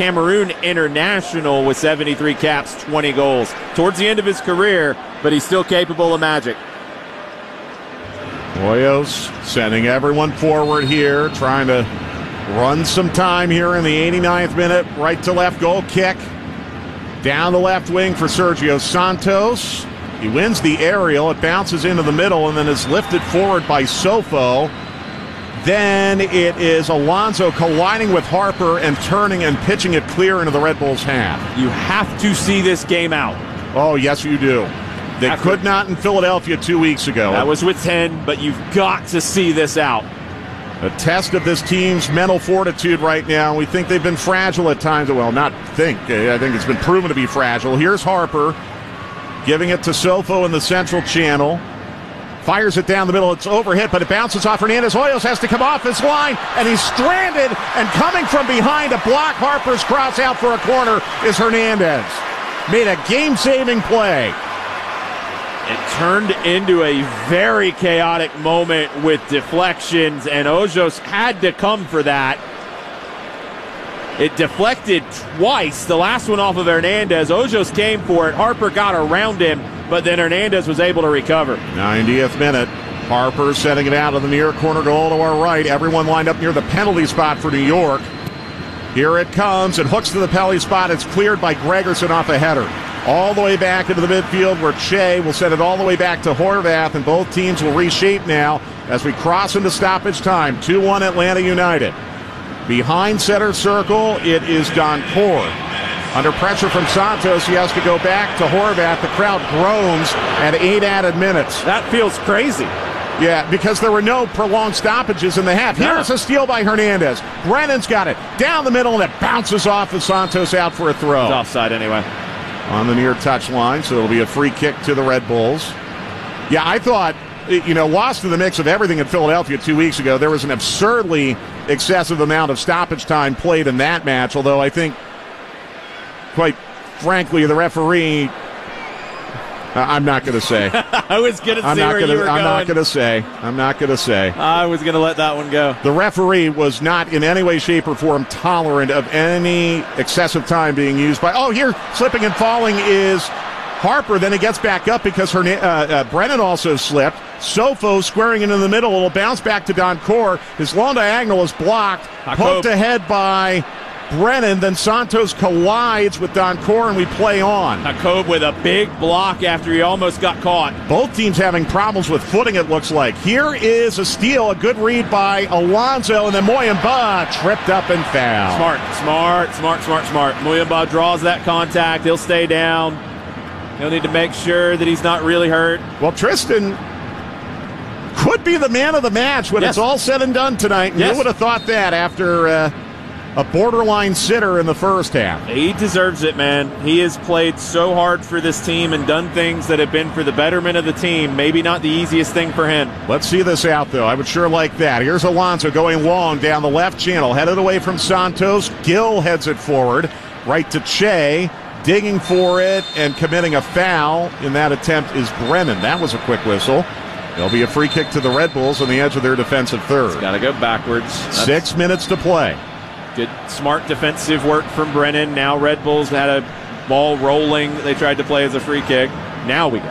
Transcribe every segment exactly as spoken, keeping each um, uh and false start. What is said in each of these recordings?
Cameroon international with seventy-three caps, twenty goals. Towards the end of his career, but he's still capable of magic. Hoyos sending everyone forward here, trying to run some time here in the eighty-ninth minute. Right to left goal kick. Down the left wing for Sergio Santos. He wins the aerial. It bounces into the middle and then is lifted forward by Sofo. Then it is Alonso colliding with Harper and turning and pitching it clear into the Red Bulls' half. You have to see this game out. Oh, yes, you do. They After, could not in Philadelphia two weeks ago. That was with ten, but you've got to see this out. A test of this team's mental fortitude right now. We think they've been fragile at times. Well, not think. I think it's been proven to be fragile. Here's Harper giving it to Sofo in the central channel. Fires it down the middle. It's overhit, but it bounces off Hernandez. Hoyos has to come off his line, and he's stranded. And coming from behind to block Harper's cross out for a corner is Hernandez. Made a game-saving play. It turned into a very chaotic moment with deflections, and Ojos had to come for that. It deflected twice. The last one off of Hernandez. Ojos came for it. Harper got around him, but then Hernandez was able to recover. ninetieth minute. Harper setting it out of the near corner goal to our right. Everyone lined up near the penalty spot for New York. Here it comes. It hooks to the penalty spot. It's cleared by Gregerson off a header. All the way back into the midfield where Che will send it all the way back to Horvath, and both teams will reshape now as we cross into stoppage time. two one Atlanta United. Behind center circle, it is Doncourt. Under pressure from Santos, he has to go back to Horvath. The crowd groans at eight added minutes. That feels crazy. Yeah, because there were no prolonged stoppages in the half. No. Here's a steal by Hernandez. Brennan's got it down the middle, and it bounces off of Santos out for a throw. It's offside anyway. On the near touch line, so it'll be a free kick to the Red Bulls. Yeah, I thought, you know, lost in the mix of everything in Philadelphia two weeks ago, there was an absurdly excessive amount of stoppage time played in that match, although I think, quite frankly, the referee, uh, I'm not going to say. I was going to say I'm not where gonna, you were I'm going. not going to say. I'm not going to say. I was going to let that one go. The referee was not in any way, shape, or form tolerant of any excessive time being used by. Oh, here, slipping and falling is Harper. Then he gets back up because her, uh, uh, Brennan also slipped. Sofo squaring into the middle. It'll bounce back to Doncourt. His long diagonal is blocked. Jacob. Poked ahead by Brennan. Then Santos collides with Doncourt, and we play on. Jacob with a big block after he almost got caught. Both teams having problems with footing, it looks like. Here is a steal, a good read by Alonso, and then Moyamba tripped up and fouled. Smart, smart, smart, smart, smart. Moyamba draws that contact. He'll stay down. He'll need to make sure that he's not really hurt. Well, Tristan could be the man of the match when yes. it's all said and done tonight. And yes. you would have thought that after uh, a borderline sitter in the first half. He deserves it, man. He has played so hard for this team and done things that have been for the betterment of the team. Maybe not the easiest thing for him. Let's see this out, though. I would sure like that. Here's Alonso going long down the left channel, headed away from Santos. Gill heads it forward, right to Che. Digging for it and committing a foul in that attempt is Brennan. That was a quick whistle. There'll be a free kick to the Red Bulls on the edge of their defensive third. Got to go backwards. That's Six minutes to play. Good, smart defensive work from Brennan. Now Red Bulls had a ball rolling that they tried to play as a free kick. Now we go.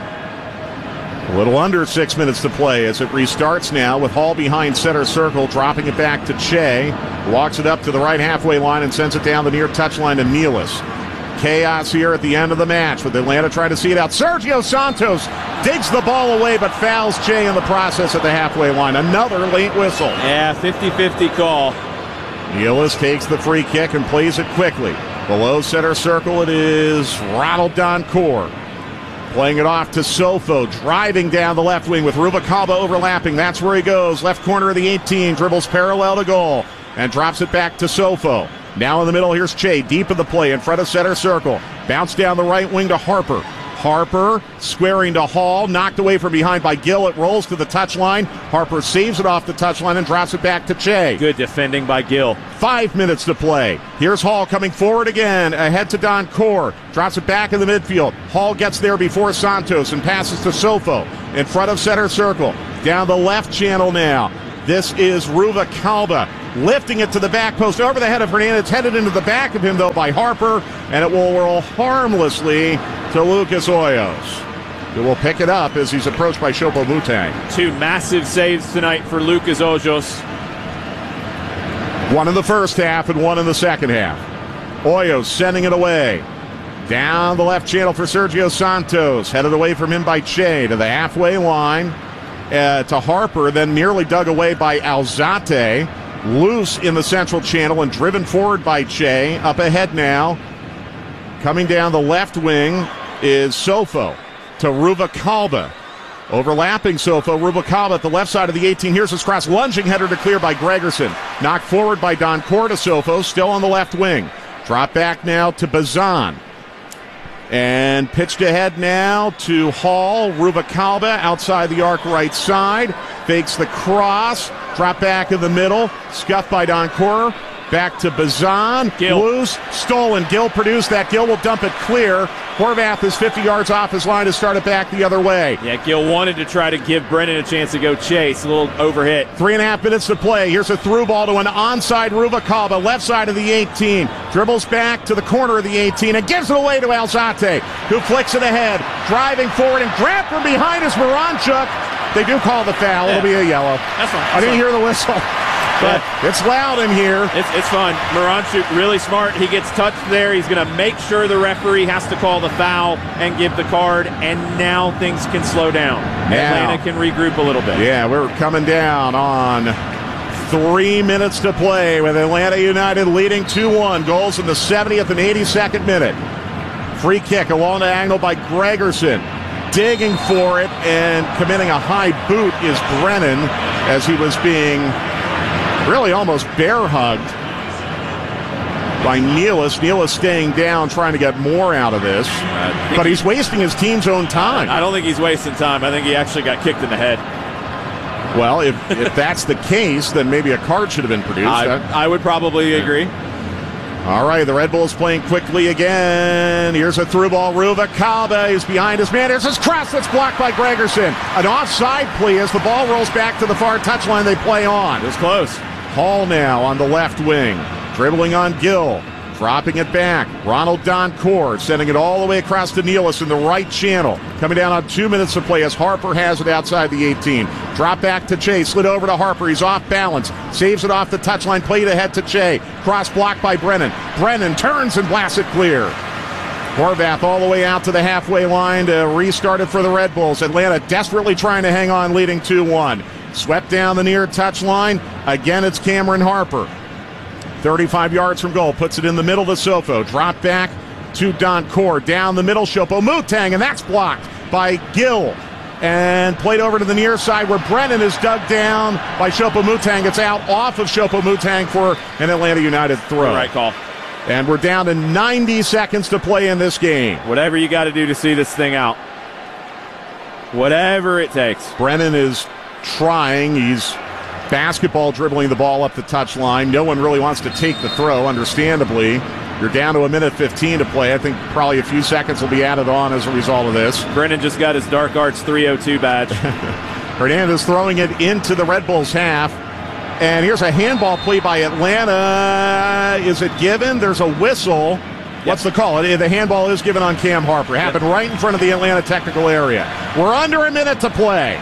A little under six minutes to play as it restarts now with Hall behind center circle, dropping it back to Che. Walks it up to the right halfway line and sends it down the near touchline to Nealis. Chaos here at the end of the match with Atlanta trying to see it out. Sergio Santos digs the ball away but fouls Che in the process at the halfway line. Another late whistle. Yeah, fifty-fifty call. Nealis takes the free kick and plays it quickly. Below center circle it is Ronald Doncourt. Playing it off to Sofo, driving down the left wing with Rubalcaba overlapping. That's where he goes. Left corner of the eighteen, dribbles parallel to goal and drops it back to Sofo. Now in the middle, here's Che, deep in the play, in front of center circle. Bounce down the right wing to Harper. Harper squaring to Hall, knocked away from behind by Gill. It rolls to the touchline. Harper saves it off the touchline and drops it back to Che. Good defending by Gill. Five minutes to play. Here's Hall coming forward again, ahead to Doncourt. Drops it back in the midfield. Hall gets there before Santos and passes to Sofo in front of center circle. Down the left channel now. This is Rubalcaba. lifting it to the back post over the head of Hernandez. It's headed into the back of him, though, by Harper, and it will roll harmlessly to Lucas Hoyos, who will pick it up as he's approached by Choupo-Moting. Two massive saves tonight for Lucas Hoyos. One in the first half and one in the second half. Hoyos sending it away. Down the left channel for Sergio Santos. Headed away from him by Che to the halfway line uh, to Harper, then nearly dug away by Alzate. Loose in the central channel and driven forward by Che. Up ahead now. Coming down the left wing is Sofo to Ruvalcaba. Overlapping Sofo, Ruvalcaba at the left side of the eighteen. Here's his cross. Lunging header to clear by Gregerson. Knocked forward by Doncourt to Sofo, still on the left wing. Drop back now to Bazan. And pitched ahead now to Hall. Ruvalcaba outside the arc right side. Fakes the cross. Drop back in the middle. Scuffed by Doncourt. Back to Bazan. Gill. Loose. Stolen. Gill produced that. Gill will dump it clear. Horvath is fifty yards off his line to start it back the other way. Yeah, Gill wanted to try to give Brennan a chance to go chase. A little overhit. Three and a half minutes to play. Here's a through ball to an onside Ruvalcaba, left side of the eighteen. Dribbles back to the corner of the eighteen and gives it away to Alzate, who flicks it ahead. Driving forward and grabbed from behind is Moranchuk. They do call the foul. Yeah. It'll be a yellow. That's fine. That's I didn't fine. hear the whistle. But Yeah. it's loud in here. It's, it's fun. Moranchuk really smart. He gets touched there. He's going to make sure the referee has to call the foul and give the card, and now things can slow down. Now. Atlanta can regroup a little bit. Yeah, we're coming down on three minutes to play with Atlanta United leading two one. Goals in the seventieth and eighty-second minute. Free kick along diagonal by Gregerson. Digging for it and committing a high boot is Brennan as he was being really almost bear hugged by Nealis. Nealis staying down, trying to get more out of this. But he's wasting his team's own time. I don't think he's wasting time. I think he actually got kicked in the head. Well, if, if that's the case, then maybe a card should have been produced. I, That- I would probably agree. All right, the Red Bulls playing quickly again. Here's a through ball. Ruvalcaba is behind his man. Here's his cross that's blocked by Gregerson. An offside plea as the ball rolls back to the far touchline. They play on. It was close. Hall now on the left wing. Dribbling on Gill. Dropping it back. Ronald Doncourt sending it all the way across to Nealis in the right channel. Coming down on two minutes to play as Harper has it outside the eighteen. Drop back to Che. Slid over to Harper. He's off balance. Saves it off the touchline. Played ahead to Che. Cross blocked by Brennan. Brennan turns and blasts it clear. Horvath all the way out to the halfway line to restart it for the Red Bulls. Atlanta desperately trying to hang on, leading two one. Swept down the near touchline. Again, it's Cameron Harper. thirty-five yards from goal. Puts it in the middle to Sofo. Drop back to Doncourt. Down the middle, Choupo-Moting, and that's blocked by Gill. And played over to the near side where Brennan is dug down by Choupo-Moting. It's out off of Choupo-Moting for an Atlanta United throw. All right call. And we're down to ninety seconds to play in this game. Whatever you got to do to see this thing out. Whatever it takes. Brennan is trying. He's basketball dribbling the ball up the touchline. No one really wants to take the throw, understandably. You're down to a minute fifteen to play. I think probably a few seconds will be added on as a result of this. Brennan just got his Dark Arts three oh two badge. Hernandez throwing it into the Red Bulls half. And here's a handball play by Atlanta. Is it given? There's a whistle. What's the call? The handball is given on Cam Harper. Happened right in front of the Atlanta technical area. We're under a minute to play.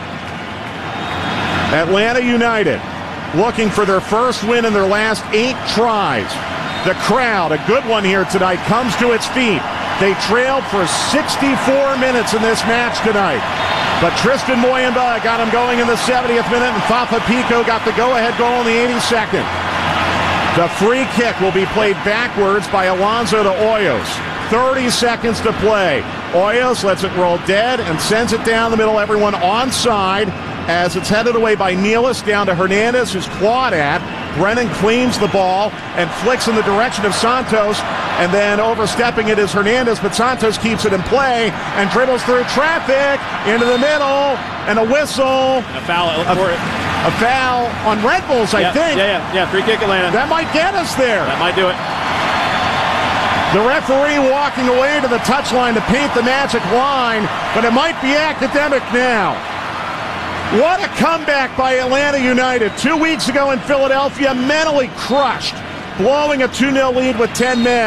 Atlanta United looking for their first win in their last eight tries. The crowd, a good one here tonight, comes to its feet. They trailed for sixty-four minutes in this match tonight. But Tristan Moyemba got him going in the seventieth minute, and Fafa Pico got the go-ahead goal in the eighty-second. The free kick will be played backwards by Alonso to Hoyos. thirty seconds to play. Hoyos lets it roll dead and sends it down the middle. Everyone onside as it's headed away by Nealis down to Hernandez, who's clawed at. Brennan cleans the ball and flicks in the direction of Santos, and then overstepping it is Hernandez, but Santos keeps it in play and dribbles through traffic into the middle, and a whistle. A foul. A, a foul on Red Bulls, I yeah, think. Yeah, yeah, yeah. Free kick Atlanta. That might get us there. That might do it. The referee walking away to the touchline to paint the magic line, but it might be academic now. What a comeback by Atlanta United. Two weeks ago in Philadelphia, mentally crushed, blowing a two nil lead with ten men.